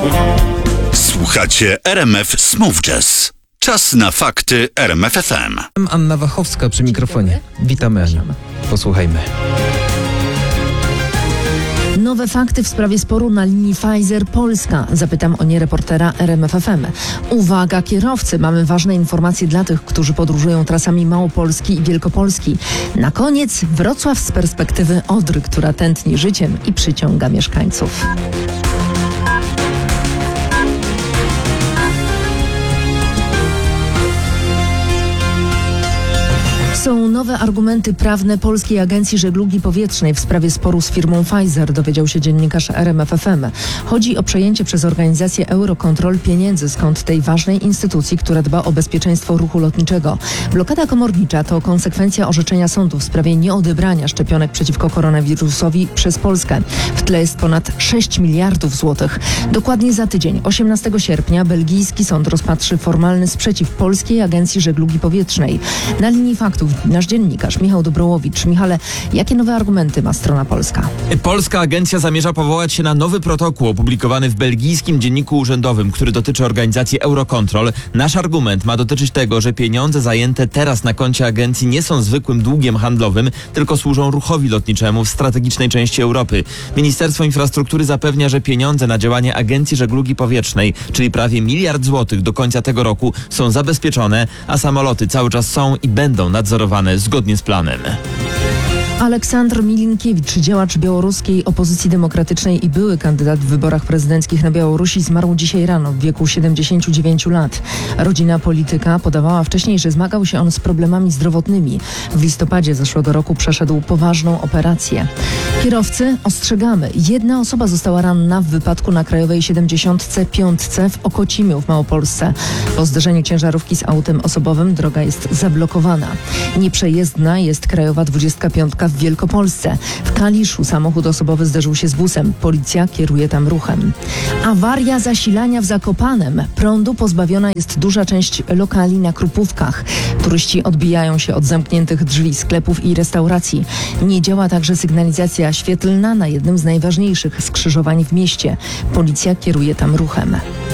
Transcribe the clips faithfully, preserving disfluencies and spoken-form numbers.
Słuchacie R M F Smooth Jazz. Czas na fakty R M F F M. Anna Wachowska przy mikrofonie. Witamy, Aniu. Posłuchajmy. Nowe fakty w sprawie sporu na linii Pfizer-Polska. Zapytam o nie reportera R M F F M. Uwaga kierowcy, mamy ważne informacje dla tych, którzy podróżują trasami Małopolski i Wielkopolski. Na koniec Wrocław z perspektywy Odry, która tętni życiem i przyciąga mieszkańców. Są nowe argumenty prawne Polskiej Agencji Żeglugi Powietrznej w sprawie sporu z firmą Pfizer, dowiedział się dziennikarz R M F F M. Chodzi o przejęcie przez organizację Eurocontrol pieniędzy z kont tej ważnej instytucji, która dba o bezpieczeństwo ruchu lotniczego. Blokada komornicza to konsekwencja orzeczenia sądu w sprawie nieodebrania szczepionek przeciwko koronawirusowi przez Polskę. W tle jest ponad sześć miliardów złotych. Dokładnie za tydzień, osiemnastego sierpnia, belgijski sąd rozpatrzy formalny sprzeciw Polskiej Agencji Żeglugi Powietrznej. Na linii faktów nasz dziennikarz Michał Dobrołowicz. Michale, jakie nowe argumenty ma strona polska? Polska agencja zamierza powołać się na nowy protokół opublikowany w belgijskim dzienniku urzędowym, który dotyczy organizacji Eurocontrol. Nasz argument ma dotyczyć tego, że pieniądze zajęte teraz na koncie agencji nie są zwykłym długiem handlowym, tylko służą ruchowi lotniczemu w strategicznej części Europy. Ministerstwo Infrastruktury zapewnia, że pieniądze na działanie Agencji Żeglugi Powietrznej, czyli prawie miliard złotych do końca tego roku, są zabezpieczone, a samoloty cały czas są i będą nadzorowane zgodnie z planem. Aleksandr Milinkiewicz, działacz białoruskiej opozycji demokratycznej i były kandydat w wyborach prezydenckich na Białorusi, zmarł dzisiaj rano w wieku siedemdziesięciu dziewięciu lat. Rodzina polityka podawała wcześniej, że zmagał się on z problemami zdrowotnymi. W listopadzie zeszłego roku przeszedł poważną operację. Kierowcy, ostrzegamy. Jedna osoba została ranna w wypadku na Krajowej siedemdziesiątce piątce w Okocimiu w Małopolsce. Po zderzeniu ciężarówki z autem osobowym droga jest zablokowana. Nieprzejezdna jest Krajowa dwudziestka piątka w Wielkopolsce. W Kaliszu samochód osobowy zderzył się z busem. Policja kieruje tam ruchem. Awaria zasilania w Zakopanem. Prądu pozbawiona jest duża część lokali na Krupówkach. Turyści odbijają się od zamkniętych drzwi sklepów i restauracji. Nie działa także sygnalizacja świetlna na jednym z najważniejszych skrzyżowań w mieście. Policja kieruje tam ruchem.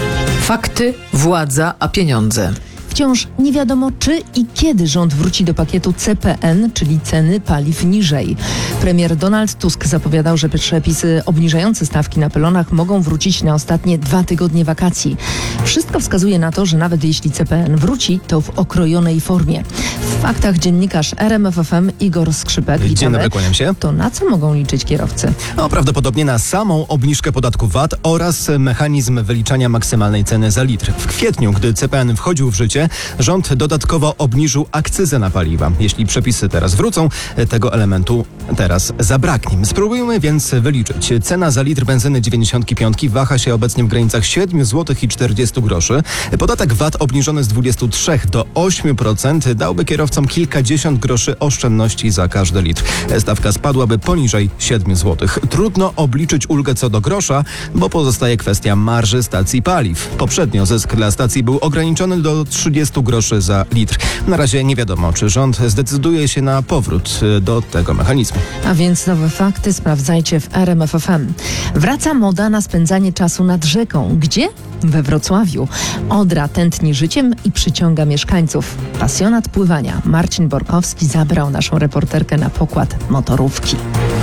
Fakty, władza, a pieniądze. Wciąż nie wiadomo, czy i kiedy rząd wróci do pakietu C P N, czyli ceny paliw niżej. Premier Donald Tusk zapowiadał, że przepisy obniżające stawki na pylonach mogą wrócić na ostatnie dwa tygodnie wakacji. Wszystko wskazuje na to, że nawet jeśli C P N wróci, to w okrojonej formie. W faktach dziennikarz R M F F M Igor Skrzypek. Dzień Witamy. dobry, kłaniam się. To na co mogą liczyć kierowcy? No, prawdopodobnie na samą obniżkę podatku V A T oraz mechanizm wyliczania maksymalnej ceny za litr. W kwietniu, gdy C P N wchodził w życie, rząd dodatkowo obniżył akcyzę na paliwa. Jeśli przepisy teraz wrócą, tego elementu teraz zabraknie. Spróbujmy więc wyliczyć. Cena za litr benzyny dziewięćdziesiątki piątki waha się obecnie w granicach siedem złotych i czterdzieści groszy. Podatek V A T obniżony z dwudziestu trzech do ośmiu procent dałby kierowcom kilkadziesiąt groszy oszczędności za każdy litr. Stawka spadłaby poniżej siedmiu złotych. Trudno obliczyć ulgę co do grosza, bo pozostaje kwestia marży stacji paliw. Poprzednio zysk dla stacji był ograniczony do trzydziestu groszy za litr. Na razie nie wiadomo, czy rząd zdecyduje się na powrót do tego mechanizmu. A więc nowe fakty sprawdzajcie w R M F F M. Wraca moda na spędzanie czasu nad rzeką. Gdzie? We Wrocławiu. Odra tętni życiem i przyciąga mieszkańców. Pasjonat pływania Marcin Borkowski zabrał naszą reporterkę na pokład motorówki.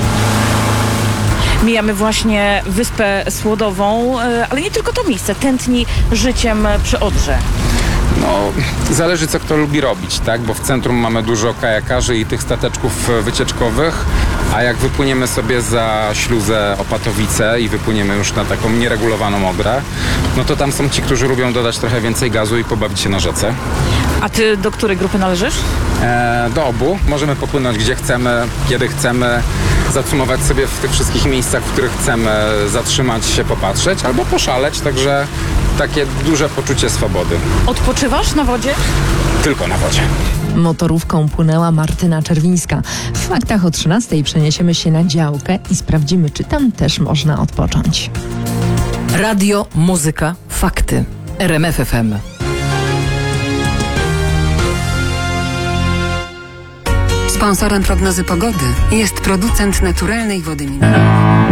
Mijamy właśnie Wyspę Słodową, ale nie tylko to miejsce tętni życiem przy Odrze. No, zależy co kto lubi robić, tak? Bo w centrum mamy dużo kajakarzy i tych stateczków wycieczkowych, a jak wypłyniemy sobie za śluzę Opatowice i wypłyniemy już na taką nieregulowaną Odrę, no to tam są ci, którzy lubią dodać trochę więcej gazu i pobawić się na rzece. A ty do której grupy należysz? E, do obu. Możemy popłynąć gdzie chcemy, kiedy chcemy, zacumować sobie w tych wszystkich miejscach, w których chcemy zatrzymać się, popatrzeć albo poszaleć, także takie duże poczucie swobody. Odpoczywasz na wodzie? Tylko na wodzie. Motorówką płynęła Martyna Czerwińska. W faktach o trzynastej przeniesiemy się na działkę i sprawdzimy, czy tam też można odpocząć. Radio, muzyka, fakty. R M F F M. Sponsorem prognozy pogody jest producent naturalnej wody mineralnej.